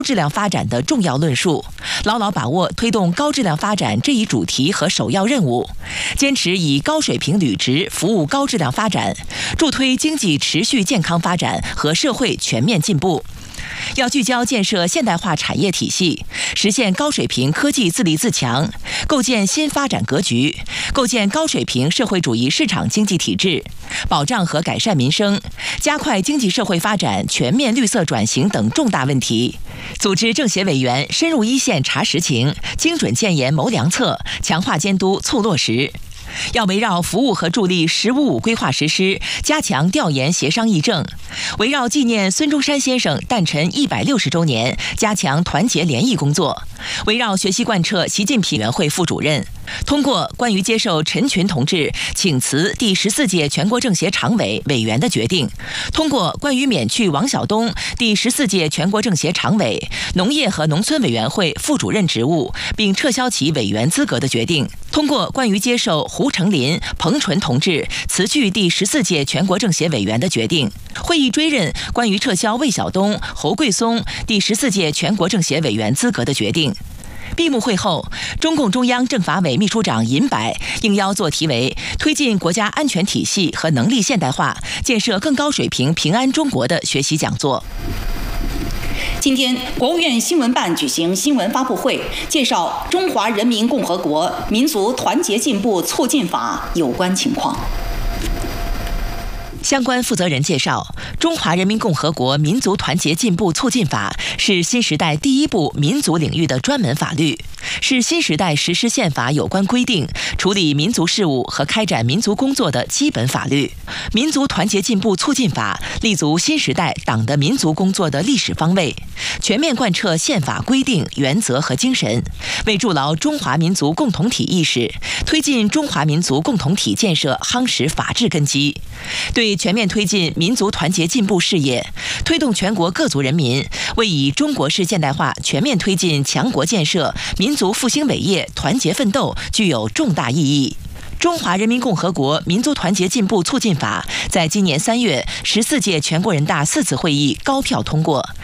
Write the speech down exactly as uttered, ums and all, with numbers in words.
质量发展的重要论述，牢牢把握推动高质量发展这一主题和首要任务，坚持以高水平履职服务高质量发展，助推经济持续健康发展和社会全面进步。要聚焦建设现代化产业体系，实现高水平科技自立自强，构建新发展格局，构建高水平社会主义市场经济体制，保障和改善民生，加快经济社会发展全面绿色转型等重大问题。组织政协委员深入一线查实情，精准建言谋良策，强化监督促落实。要围绕服务和助力“十五五”规划实施，加强调研协商议政；围绕纪念孙中山先生诞辰一百六十周年，加强团结联谊工作；围绕学习贯彻习近平委员会副主任，通过关于接受陈群同志请辞第十四届全国政协常委委员的决定，通过关于免去王晓东第十四届全国政协常委、农业和农村委员会副主任职务，并撤销其委员资格的决定，通过关于接受胡成林、彭纯同志辞去第十四届全国政协委员的决定，会议追认关于撤销魏晓东、侯桂松第十四届全国政协委员资格的决定。闭幕会后，中共中央政法委秘书长尹柏应邀作题为“推进国家安全体系和能力现代化，建设更高水平平安中国”的学习讲座。 今天，国务院新闻办举行新闻发布会，介绍《中华人民共和国民族团结进步促进法》有关情况。 相关负责人介绍，《中华人民共和国民族团结进步促进法》是新时代第一部民族领域的专门法律，是新时代实施宪法有关规定、处理民族事务和开展民族工作的基本法律。民族团结进步促进法立足新时代党的民族工作的历史方位，全面贯彻宪法规定、原则和精神，为筑牢中华民族共同体意识，推进中华民族共同体建设夯实法治根基。对全面推进民族团结进步事业，推动全国各族人民为以中国式现代化全面推进强国建设、民族复兴伟业团结奋斗具有重大意义。中华人民共和国民族团结进步促进法在今年三月十四届全国人大四次会议高票通过。